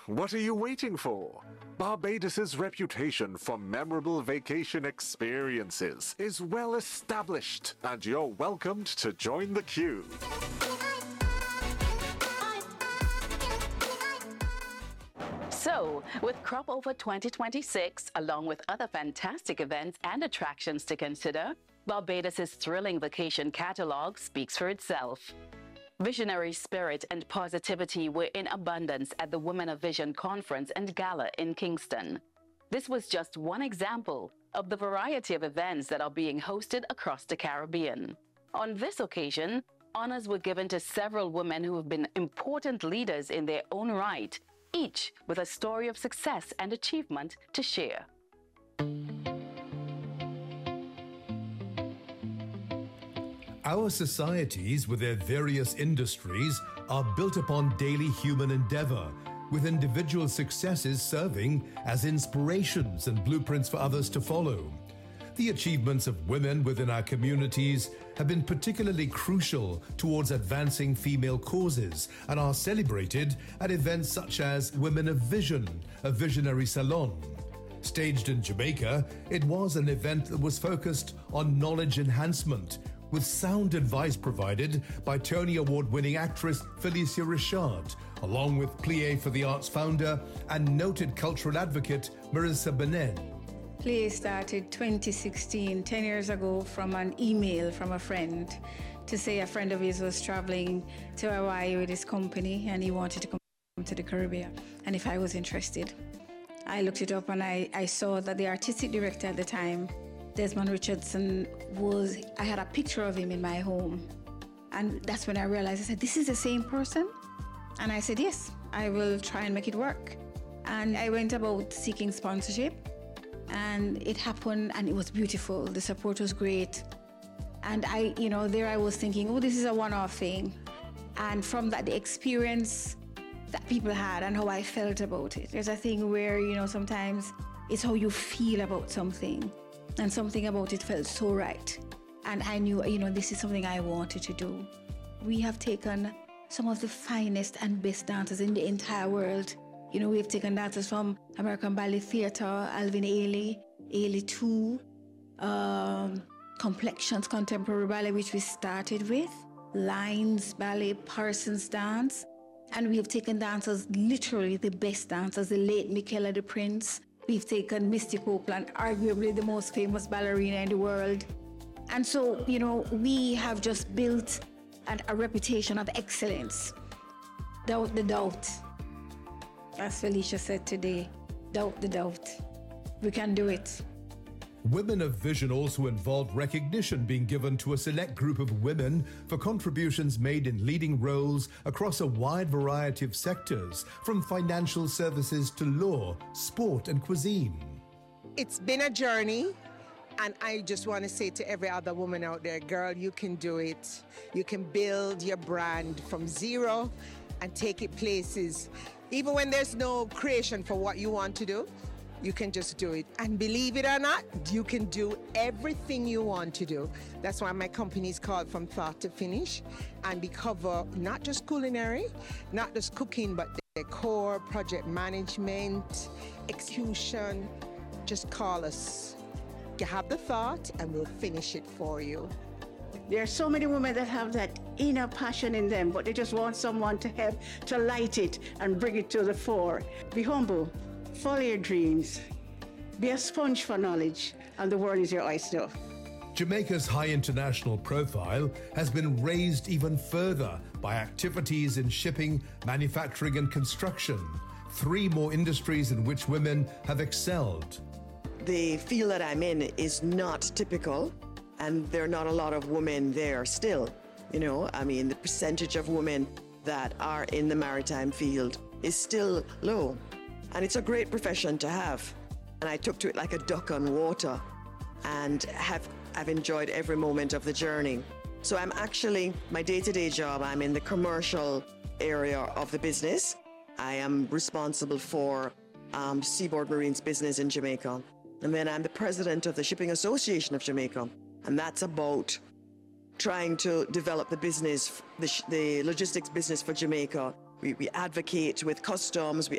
what are you waiting for? Barbados' reputation for memorable vacation experiences is well established, and you're welcomed to join the queue. So, with Crop Over 2026, along with other fantastic events and attractions to consider, Barbados' thrilling vacation catalog speaks for itself. Visionary spirit and positivity were in abundance at the Women of Vision Conference and Gala in Kingston. This was just one example of the variety of events that are being hosted across the Caribbean. On this occasion, honors were given to several women who have been important leaders in their own right, each with a story of success and achievement to share. Our societies, with their various industries, are built upon daily human endeavor, with individual successes serving as inspirations and blueprints for others to follow. The achievements of women within our communities have been particularly crucial towards advancing female causes and are celebrated at events such as Women of Vision, a visionary salon. Staged in Jamaica, it was an event that was focused on knowledge enhancement, with sound advice provided by Tony Award-winning actress Felicia Richard, along with Plie for the Arts founder and noted cultural advocate Marissa Benin. Plie started 2016, 10 years ago, from an email from a friend to say a friend of his was traveling to Hawaii with his company and he wanted to come to the Caribbean and if I was interested. I looked it up and I saw that the artistic director at the time, Desmond Richardson, I had a picture of him in my home. And that's when I realized, I said, this is the same person? And I said, yes, I will try and make it work. And I went about seeking sponsorship and it happened and it was beautiful. The support was great. And there I was thinking, oh, this is a one-off thing. And from that, the experience that people had and how I felt about it. There's a thing where, sometimes it's how you feel about something. And something about it felt so right. And I knew, this is something I wanted to do. We have taken some of the finest and best dancers in the entire world. We've taken dancers from American Ballet Theatre, Alvin Ailey, Ailey 2, Complexions Contemporary Ballet, which we started with, Lines Ballet, Parsons Dance. And we have taken dancers, literally the best dancers, the late Michaela the Prince. We've taken Misty Copeland, arguably the most famous ballerina in the world. And so, we have just built a reputation of excellence. Doubt the doubt. As Felicia said today, doubt the doubt. We can do it. Women of Vision also involved recognition being given to a select group of women for contributions made in leading roles across a wide variety of sectors, from financial services to law, sport and cuisine. It's been a journey, and I just want to say to every other woman out there, girl, you can do it. You can build your brand from zero and take it places. Even when there's no creation for what you want to do, you can just do it. And believe it or not, you can do everything you want to do. That's why my company is called From Thought to Finish. And we cover not just culinary, not just cooking, but decor, project management, execution. Just call us. You have the thought and we'll finish it for you. There are so many women that have that inner passion in them, but they just want someone to help to light it and bring it to the fore. Be humble. Follow your dreams. Be a sponge for knowledge, and the world is your oyster. Jamaica's high international profile has been raised even further by activities in shipping, manufacturing and construction, three more industries in which women have excelled. The field that I'm in is not typical, and there are not a lot of women there still. The percentage of women that are in the maritime field is still low. And it's a great profession to have. And I took to it like a duck on water and I've enjoyed every moment of the journey. So I'm actually, my day-to-day job, I'm in the commercial area of the business. I am responsible for Seaboard Marine's business in Jamaica. And then I'm the president of the Shipping Association of Jamaica. And that's about trying to develop the business, the logistics business for Jamaica. We advocate with customs, we